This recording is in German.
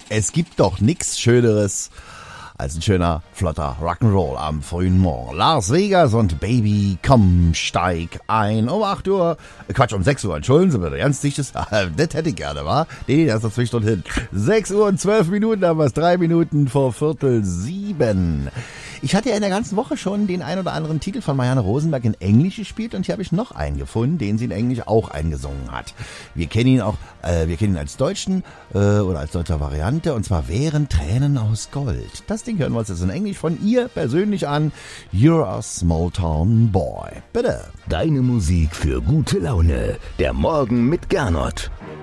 Es gibt doch nichts Schöneres als ein schöner, flotter Rock'n'Roll am frühen Morgen. Las Vegas und Baby, komm, steig ein. Um 8 Uhr, um 6 Uhr, entschuldigen Sie bitte, ganz dichtes, das hätte ich gerne, wa? Nee, erst dazwischen und hin. 6 Uhr und 12 Minuten haben wir es, 3 Minuten vor 6:45. Ich hatte ja in der ganzen Woche schon den ein oder anderen Titel von Marianne Rosenberg in Englisch gespielt und hier habe ich noch einen gefunden, den sie in Englisch auch eingesungen hat. Wir kennen ihn auch, als deutschen oder als deutscher Variante und zwar Wären Tränen aus Gold. Das Ding hören wir uns jetzt in Englisch von ihr persönlich an. You're a Small Town Boy. Bitte. Deine Musik für gute Laune. Der Morgen mit Gernot.